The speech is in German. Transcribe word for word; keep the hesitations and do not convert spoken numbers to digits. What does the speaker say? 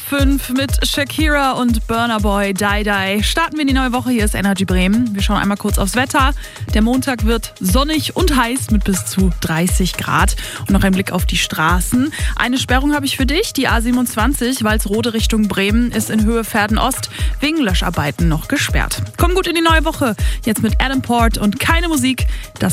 fünf mit Shakira und Burna Boy, Die Die. Starten wir in die neue Woche, hier ist Energy Bremen. Wir schauen einmal kurz aufs Wetter. Der Montag wird sonnig und heiß mit bis zu dreißig Grad. Und noch ein Blick auf die Straßen. Eine Sperrung habe ich für dich, die A siebenundzwanzig, Walsrode Richtung Bremen, ist in Höhe Verden-Ost wegen Löscharbeiten noch gesperrt. Komm gut in die neue Woche, jetzt mit Adam Port und keine Musik. Das